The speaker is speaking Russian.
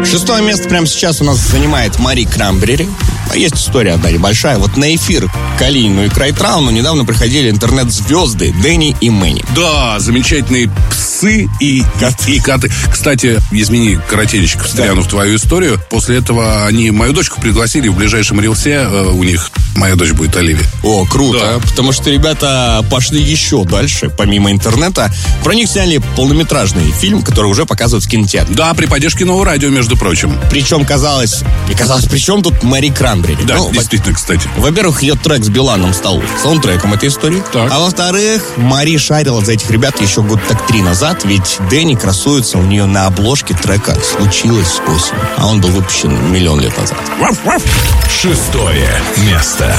6-е место прямо сейчас у нас занимает Мари Краймбрери. Есть история одна небольшая. Вот на эфир Калинину и Крайтрауну недавно приходили интернет-звезды Дэнни и Мэнни. Да, замечательные псы и коты. Кстати, измени коротенечко, встряну в твою историю. После этого они мою дочку пригласили в ближайшем рилсе. У них моя дочь будет Оливия. О, круто, да. Потому что ребята пошли еще дальше, помимо интернета. Про них сняли полнометражный фильм, который уже показывают в кинотеатре. Да, при поддержке Нового радио, между прочим. Причем казалось, при чем тут Мари Краймбрери? Да, действительно, кстати. Во-первых, ее трек с Биланом стал саундтреком этой истории. Так. А во-вторых, Мари шарила за этих ребят еще год так 3 назад, ведь Дэнни красуется у нее на обложке трека «Случилось осень», а он был выпущен 1 000 000 лет назад. 6-е место.